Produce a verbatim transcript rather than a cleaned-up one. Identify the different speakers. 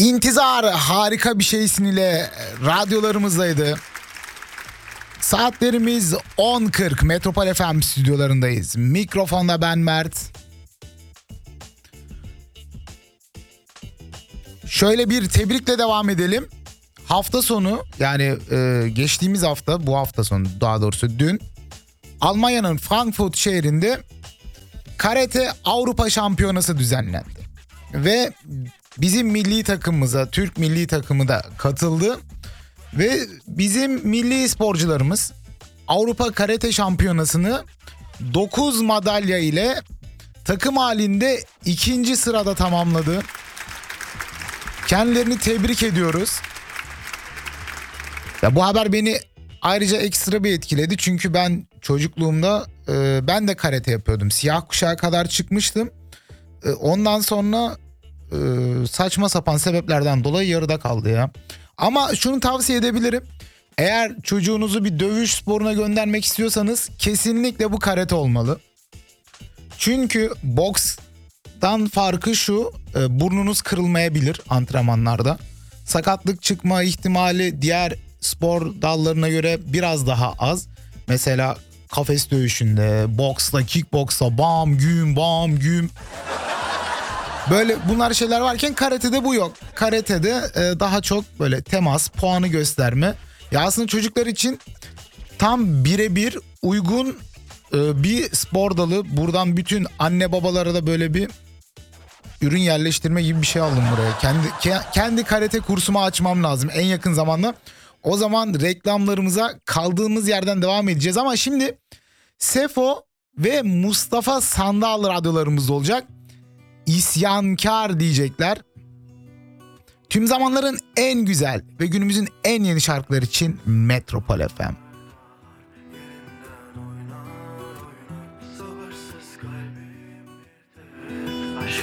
Speaker 1: İntizar harika bir şeysin ile radyolarımızdaydı. Saatlerimiz on kırk, Metropol F M stüdyolarındayız. Mikrofonda ben Mert. Şöyle bir tebrikle devam edelim. Hafta sonu, yani e, geçtiğimiz hafta, bu hafta sonu daha doğrusu dün, Almanya'nın Frankfurt şehrinde karate Avrupa Şampiyonası düzenlendi. Ve bizim milli takımımıza, Türk milli takımı da katıldı. Ve bizim milli sporcularımız Avrupa Karate Şampiyonası'nı dokuz madalya ile takım halinde ikinci sırada tamamladı. Kendilerini tebrik ediyoruz. Ya bu haber beni ayrıca ekstra bir etkiledi. Çünkü ben çocukluğumda e, ben de karate yapıyordum. Siyah kuşağa kadar çıkmıştım. E, ondan sonra e, saçma sapan sebeplerden dolayı yarıda kaldı ya. Ama şunu tavsiye edebilirim. Eğer çocuğunuzu bir dövüş sporuna göndermek istiyorsanız kesinlikle bu karate olmalı. Çünkü bokstan farkı şu, e, burnunuz kırılmayabilir antrenmanlarda. Sakatlık çıkma ihtimali diğer spor dallarına göre biraz daha az. Mesela kafes dövüşünde, boksta, kickboksta bam güm bam güm. Böyle bunlar şeyler varken karatede bu yok. Karatede e, daha çok böyle temas, puanı gösterme. Ya aslında çocuklar için tam birebir uygun e, bir spor dalı. Buradan bütün anne babalara da böyle bir ürün yerleştirme gibi bir şey aldım buraya. Kendi ke, kendi karate kursumu açmam lazım en yakın zamanda. O zaman reklamlarımıza kaldığımız yerden devam edeceğiz. Ama şimdi Sefo ve Mustafa Sandal radyolarımızda olacak. İsyankar diyecekler. Tüm zamanların en güzel ve günümüzün en yeni şarkıları için Metropol F M.